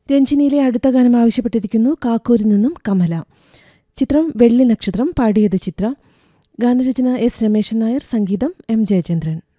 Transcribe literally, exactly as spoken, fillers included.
രഞ്ജിനിയിലെ അടുത്ത ഗാനം ആവശ്യപ്പെട്ടിരിക്കുന്നു കാക്കൂരിൽ നിന്നും കമല. ചിത്രം വെള്ളി നക്ഷത്രം. പാടിയത് ചിത്ര. ഗാനരചന എസ് രമേശൻ നായർ. സംഗീതം എം ജയചന്ദ്രൻ.